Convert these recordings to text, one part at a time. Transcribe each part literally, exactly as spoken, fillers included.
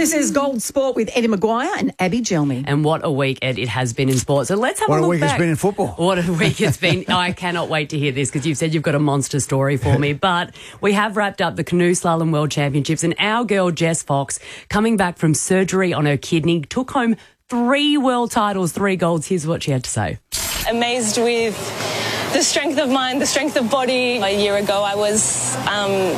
This is Gold Sport with Eddie Maguire and Abby Gelmy. And what a week, Ed, it has been in sport. So let's have what a look What a week back. it's been in football. What a week it's been. I cannot wait to hear this because you've said you've got a monster story for me. But we have wrapped up the Canoe Slalom World Championships and our girl Jess Fox, coming back from surgery on her kidney, took home three world titles, three golds. Here's what she had to say. Amazed with the strength of mind, the strength of body. A year ago I was um,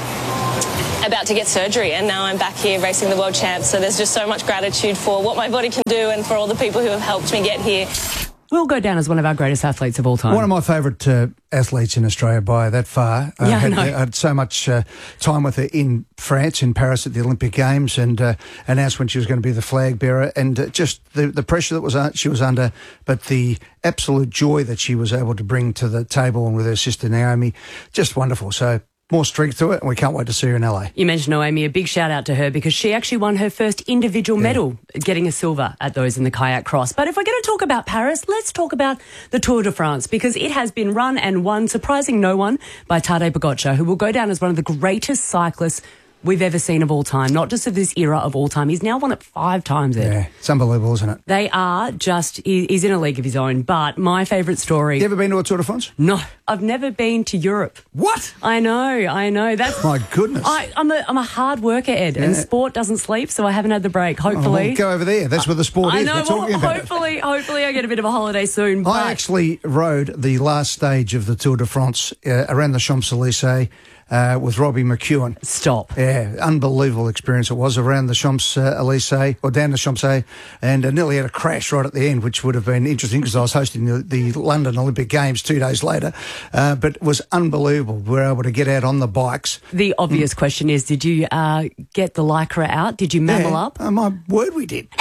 about to get surgery and now I'm back here racing the world champs. So there's just so much gratitude for what my body can do and for all the people who have helped me get here. Will go down as one of our greatest athletes of all time. One of my favourite uh, athletes in Australia by that far. I Yeah, I had, know. I had so much uh, time with her in France, in Paris at the Olympic Games, and uh, announced when she was going to be the flag bearer, and uh, just the, the pressure that was uh, she was under, but the absolute joy that she was able to bring to the table and with her sister Naomi, just wonderful. So more strength to it, and we can't wait to see her in L A. You mentioned Naomi, a big shout out to her because she actually won her first individual Yeah. medal, getting a silver at those in the kayak cross. But if we're going to talk about Paris, let's talk about the Tour de France because it has been run and won, surprising no one, by Tadej Pogačar, who will go down as one of the greatest cyclists we've ever seen of all time, not just of this era of all time. He's now won it five times, Ed. Yeah, it's unbelievable, isn't it? They are just, he- he's in a league of his own. But my favourite story... You ever been to a Tour de France? No, I've never been to Europe. What? I know, I know. That's My goodness. I, I'm a I'm a hard worker, Ed, and Yeah. sport doesn't sleep, so I haven't had the break. Oh, Hopefully, well, go over there. That's where the sport I is. know. We're talking Well, about it. hopefully, hopefully, I get a bit of a holiday soon. But I actually rode the last stage of the Tour de France uh, around the Champs-Élysées uh, with Robbie McEwen. stop. Yeah, unbelievable experience it was around the Champs-Élysées, or down the Champs-Élysées, and uh, nearly had a crash right at the end, which would have been interesting because I was hosting the, the London Olympic Games two days later. Uh, but it was unbelievable. We were able to get out on the bikes. The obvious question is: did you uh, get the lycra out? Did you mammal Yeah, up? uh, my word, we did.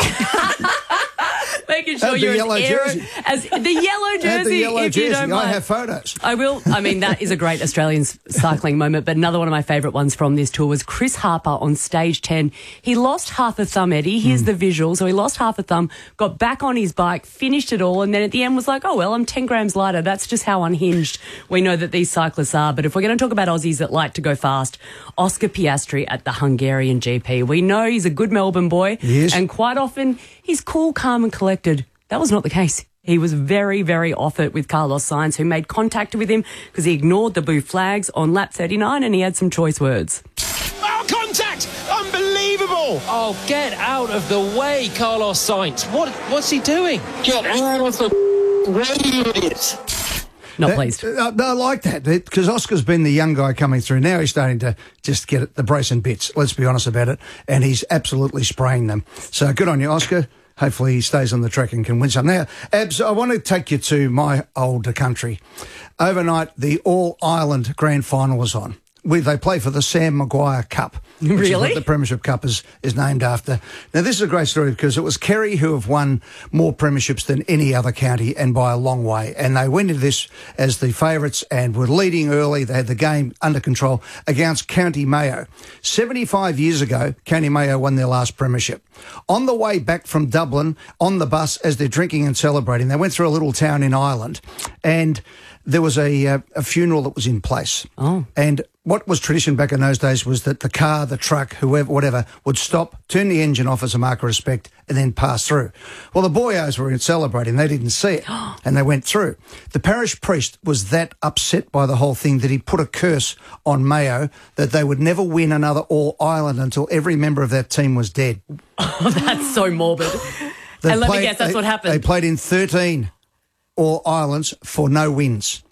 Making sure Had the you're yellow as aero- jersey. as the yellow jersey. Had the yellow if you jersey. don't I mind. have photos. I will. I mean, that is a great Australian s- cycling moment. But another one of my favourite ones from this tour was Chris Harper on stage ten. He lost half a thumb, Eddie. Here's the visual. So he lost half a thumb, got back on his bike, finished it all, and then at the end was like, oh, well, I'm ten grams lighter. That's just how unhinged we know that these cyclists are. But if we're going to talk about Aussies that like to go fast, Oscar Piastri at the Hungarian G P. We know he's a good Melbourne boy. He is. And quite often, he's cool, calm and collected. That was not the case. He was very, very off it with Carlos Sainz, who made contact with him because he ignored the blue flags on lap thirty-nine and he had some choice words. Oh, contact! Unbelievable! Oh, get out of the way, Carlos Sainz. What, what's he doing? Get out of the way, you idiot! Not That- pleased. uh, I like that because Oscar's been the young guy coming through. Now he's starting to just get it, the brace and bits. Let's be honest about it, and he's absolutely spraying them. So good on you, Oscar. Hopefully he stays on the track and can win some. Now, Abs, I want to take you to my old country. Overnight, the All-Ireland Grand Final was on. We, they play for the Sam Maguire Cup. Which is Really? what the Premiership Cup is, is named after. Now, this is a great story because it was Kerry who have won more premierships than any other county and by a long way. And they went into this as the favourites and were leading early. They had the game under control against County Mayo. seventy-five years ago, County Mayo won their last premiership. On the way back from Dublin, on the bus, as they're drinking and celebrating, they went through a little town in Ireland and there was a, uh, a funeral that was in place. Oh. And what was tradition back in those days was that the car, the truck, whoever, whatever, would stop, turn the engine off as a mark of respect, and then pass through. Well, the boyos were celebrating. They didn't see it, and they went through. The parish priest was that upset by the whole thing that he put a curse on Mayo that they would never win another All-Ireland until every member of that team was dead. That's so morbid. They And let me played- guess, that's they- what happened. They played in thirteen All-Irelands for no wins.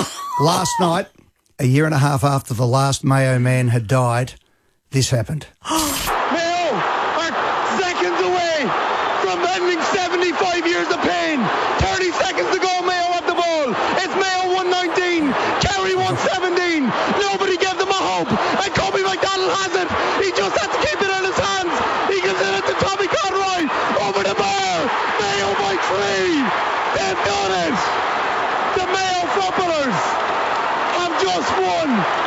Last night, a year and a half after the last Mayo man had died, this happened. Mayo are seconds away from ending seventy-five years of pain. thirty seconds to go, Mayo have the ball. It's Mayo one nineteen, Kerry one seventeen. Nobody gave them a hope, and Kobe McDonald has it. He just has to keep it in his hands. He gives it to Tommy Conroy over the bar. Mayo by three. They've done it. The Mayo footballers have just won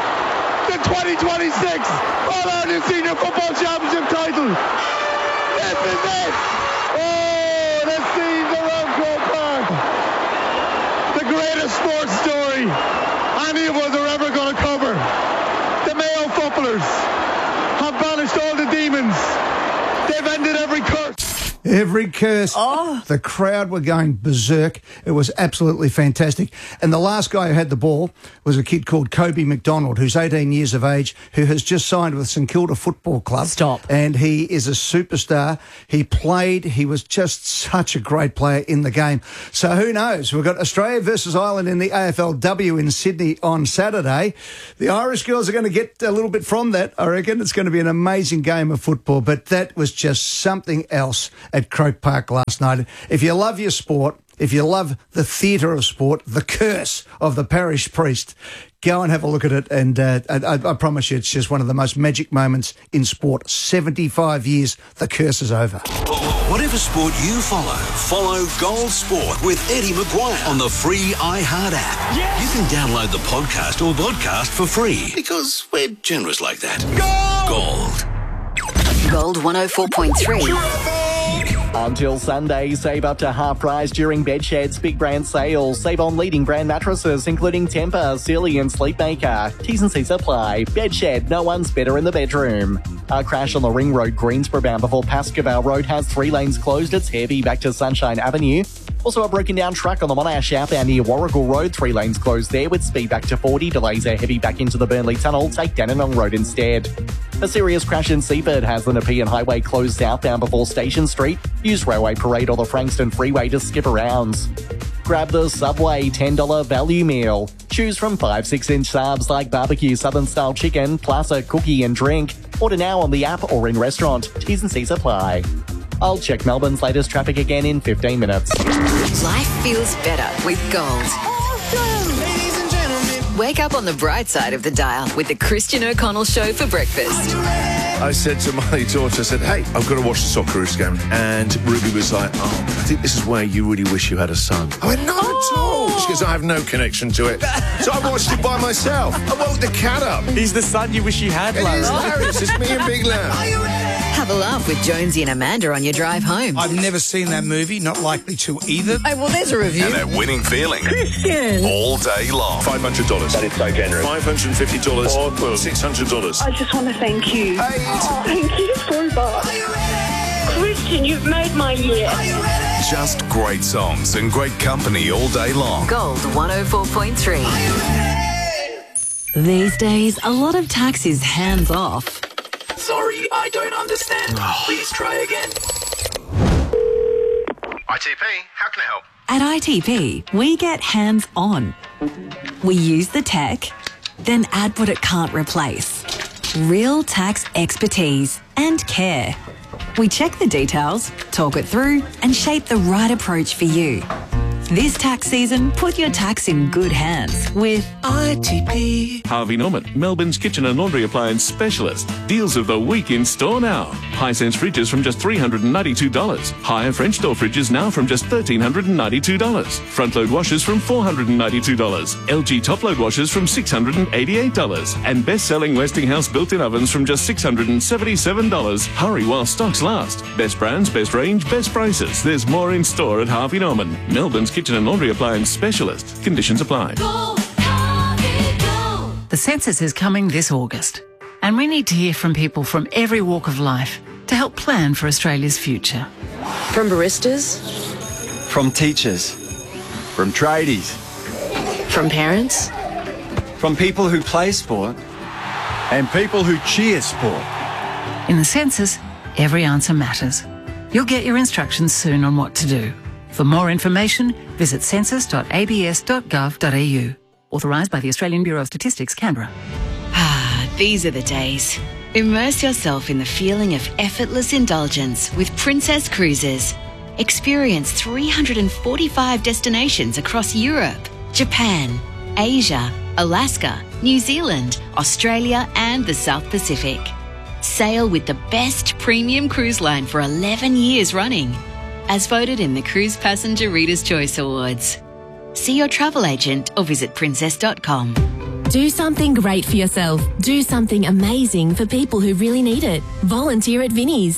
the twenty twenty-six All-Ireland Senior Football Championship title. This is it. Oh, the scenes around Croke Park. The greatest sports story any of us are ever going to cover. The Mayo footballers have banished all the demons. They've ended Every curse. Oh. The crowd were going berserk. It was absolutely fantastic. And the last guy who had the ball was a kid called Kobe McDonald, who's eighteen years of age, who has just signed with St Kilda Football Club. Stop. And he is a superstar. He played. He was just such a great player in the game. So who knows? We've got Australia versus Ireland in the A F L W in Sydney on Saturday. The Irish girls are going to get a little bit from that, I reckon. It's going to be an amazing game of football. But that was just something else at Croke Park last night. If you love your sport, if you love the theatre of sport, the curse of the parish priest, go and have a look at it. And uh, I, I promise you, it's just one of the most magic moments in sport. seventy-five years, the curse is over. Whatever sport you follow, follow Gold Sport with Eddie McGuire on the free iHeart app. Yes! You can download the podcast or vodcast for free because we're generous like that. Gold! Gold. Gold one oh four point three. Until Sunday, save up to half price during Bedshed's big brand sale. Save on leading brand mattresses, including Tempur, Sealy and Sleepmaker. T's and C's apply. Bedshed, no one's better in the bedroom. A crash on the Ring Road, Greensboro bound before Pascoval Road has three lanes closed. It's heavy back to Sunshine Avenue. Also a broken down truck on the Monash outbound near Warrigal Road. Three lanes closed there with speed back to forty. Delays are heavy back into the Burnley Tunnel. Take Dandenong Road instead. A serious crash in Seaford has the Nepean Highway closed southbound before Station Street. Use Railway Parade or the Frankston Freeway to skip around. Grab the Subway ten dollars value meal. Choose from five six-inch subs like barbecue southern-style chicken, plus a cookie and drink. Order now on the app or in restaurant. T's and C's apply. I'll check Melbourne's latest traffic again in fifteen minutes. Life feels better with Gold. Awesome! Ladies and gentlemen. Wake up on the bright side of the dial with the Christian O'Connell Show for breakfast. I said to my daughter, I said, hey, I've got to watch the Socceroos game. And Ruby was like, oh, I think this is where you really wish you had a son. I went, not at all. She goes, I have no connection to it. So I watched it by myself. I woke the cat up. He's the son you wish you had, It is hilarious. It's me and Big Lamb. Have a laugh with Jonesy and Amanda on your drive home. I've never seen that movie, not likely to either. Oh, well, there's a review. And that winning feeling. Christian. All day long. five hundred dollars. That is so generous. five hundred fifty dollars. Awesome. six hundred dollars. I just want to thank you. Hey. Oh, thank you so much. Christian, you've made my year. Just great songs and great company all day long. Gold one oh four point three. These days, a lot of tax is hands off. Sorry, I don't understand. Please try again. I T P, how can I help? At I T P, we get hands-on. We use the tech, then add what it can't replace. Real tax expertise and care. We check the details, talk it through, and shape the right approach for you. This tax season, put your tax in good hands with I T P. Harvey Norman, Melbourne's kitchen and laundry appliance specialist. Deals of the week in store now. Hisense fridges from just three hundred ninety-two dollars. Higher French door fridges now from just one thousand three hundred ninety-two dollars. Front load washers from four hundred ninety-two dollars. L G top load washers from six hundred eighty-eight dollars. And best-selling Westinghouse built-in ovens from just six hundred seventy-seven dollars. Hurry while stocks last. Best brands, best range, best prices. There's more in store at Harvey Norman, Melbourne's kitchen and laundry appliance specialist. Conditions apply. Go, Harvey, go. The census is coming this August, and we need to hear from people from every walk of life to help plan for Australia's future. From baristas, from teachers, from tradies, from parents, from people who play sport, and people who cheer sport. In the census, every answer matters. You'll get your instructions soon on what to do. For more information, visit census dot a b s dot gov dot a u. Authorised by the Australian Bureau of Statistics, Canberra. Ah, these are the days. Immerse yourself in the feeling of effortless indulgence with Princess Cruises. Experience three hundred forty-five destinations across Europe, Japan, Asia, Alaska, New Zealand, Australia and the South Pacific. Sail with the best premium cruise line for eleven years running, as voted in the Cruise Passenger Reader's Choice Awards. See your travel agent or visit princess dot com. Do something great for yourself. Do something amazing for people who really need it. Volunteer at Vinnie's.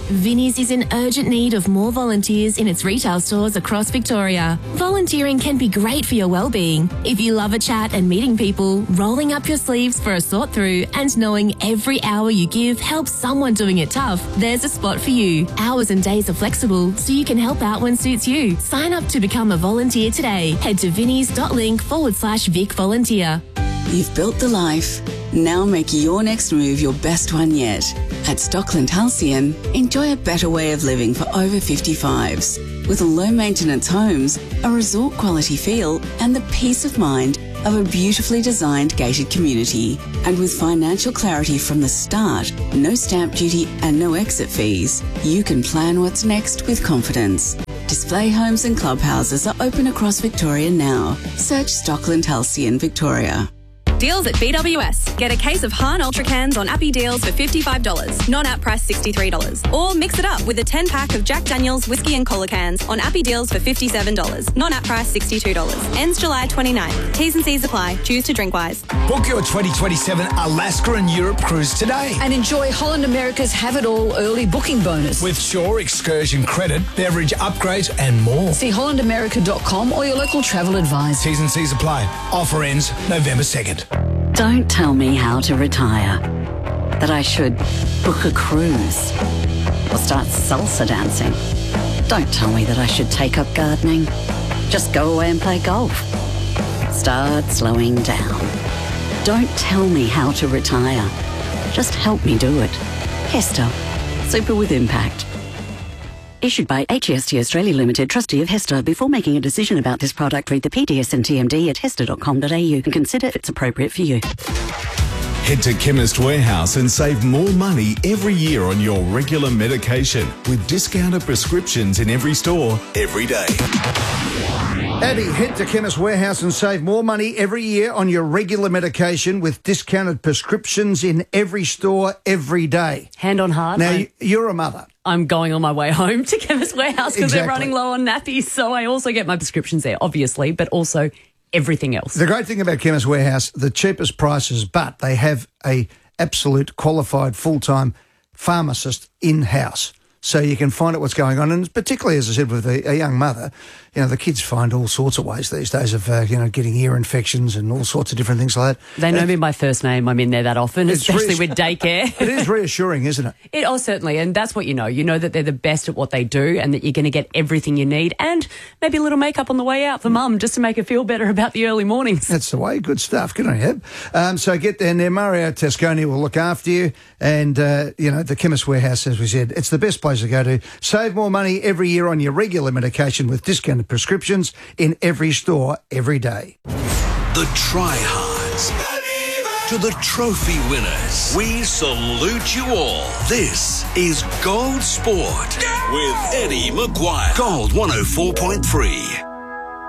Vinnie's is in urgent need of more volunteers in its retail stores across Victoria. Volunteering can be great for your well-being. If you love a chat and meeting people, rolling up your sleeves for a sort through and knowing every hour you give helps someone doing it tough, there's a spot for you. Hours and days are flexible, so you can help out when suits you. Sign up to become a volunteer today. Head to vinnies.link forward slash Vic Volunteer. You've built the life. Now make your next move your best one yet. At Stockland Halcyon, enjoy a better way of living for over fifty-fives. With low-maintenance homes, a resort-quality feel and the peace of mind of a beautifully designed gated community. And with financial clarity from the start, no stamp duty and no exit fees, you can plan what's next with confidence. Display homes and clubhouses are open across Victoria now. Search Stockland Halcyon Victoria. Deals at B W S. Get a case of Hahn Ultra cans on Appy Deals for fifty-five dollars. Non-app price sixty-three dollars. Or mix it up with a ten-pack of Jack Daniel's whiskey and cola cans on Appy Deals for fifty-seven dollars. Non-app price sixty-two dollars. Ends July twenty-ninth. T's and C's apply. Choose to drink wise. Book your twenty twenty-seven Alaska and Europe cruise today. And enjoy Holland America's Have It All early booking bonus. With Shore Excursion credit, beverage upgrades and more. See holland america dot com or your local travel advisor. T's and C's apply. Offer ends November second. Don't tell me how to retire. That I should book a cruise or start salsa dancing. Don't tell me that I should take up gardening. Just go away and play golf. Start slowing down. Don't tell me how to retire. Just help me do it. Hester. Super with impact. Issued by H E S T Australia Limited, trustee of Hester. Before making a decision about this product, read the P D S and T M D at hester dot com dot a u and consider if it's appropriate for you. Head to Chemist Warehouse and save more money every year on your regular medication with discounted prescriptions in every store, every day. Abby, head to Chemist Warehouse and save more money every year on your regular medication with discounted prescriptions in every store, every day. Hand on heart. Now, I, you're a mother. I'm going on my way home to Chemist Warehouse because Exactly. they're running low on nappies, so I also get my prescriptions there, obviously, but also everything else. The great thing about Chemist Warehouse, the cheapest prices, but they have a absolute qualified full-time pharmacist in-house. So you can find out what's going on. And particularly, as I said, with a, a young mother, you know, the kids find all sorts of ways these days of, uh, you know, getting ear infections and all sorts of different things like that. They know Uh, me by first name. I'm in there that often, It's especially reass- with daycare. It is reassuring, isn't it? It oh certainly, and that's what you know. You know that they're the best at what they do, and that you're going to get everything you need, and maybe a little makeup on the way out for mum, just to make her feel better about the early mornings. That's the way. Good stuff. Good on you. Um, so get down there. Mario Tasconi will look after you, and uh, you know the Chemist Warehouse, as we said, it's the best place to go to. Save more money every year on your regular medication with discounted prescriptions in every store, every day. The tryhards to the trophy winners. We salute you all. This is Gold Sport with Eddie Maguire. Gold one oh four point three.